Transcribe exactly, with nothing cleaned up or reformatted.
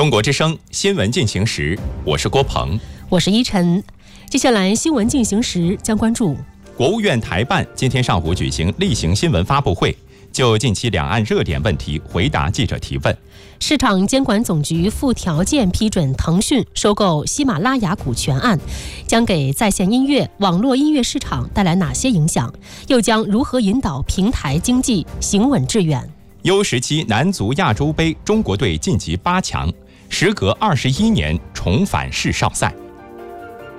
中国之声新闻进行时，我是郭鹏， 我是依晨。接下来新闻进行时将关注： 国务院台办今天上午举行例行新闻发布会，就近期两岸热点问题回答记者提问。 市场监管总局附条件批准腾讯收购喜马拉雅股权案，将给在线音乐、网络音乐市场带来哪些影响？又将如何引导平台经济行稳致远 ？U 十七男足亚洲杯中国队晋级八强，时隔二十一年重返世少赛。